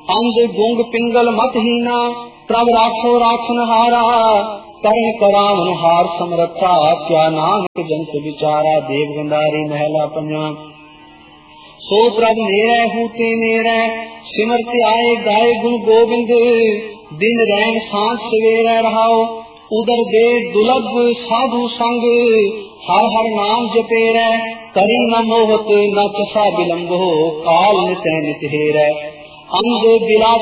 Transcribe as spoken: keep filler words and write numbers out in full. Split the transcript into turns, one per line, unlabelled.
अंध गुंग पिंगल मत हीना प्रभ राखो राखन हारा करण करावन हार समरथा क्या नानक जंत विचारा। देव गंडारी महला पंजा। सो प्रभ नेरै हूते नेरै सिमरत आए गाए गुण गोबिंद दिन रैन सांझ सवेरै रहाओ उदर दे दुलभ साधु संग हर हर नाम जपेरै करी न मोहत न चसा विलंब हो काल नित नित हेरै अंध बिला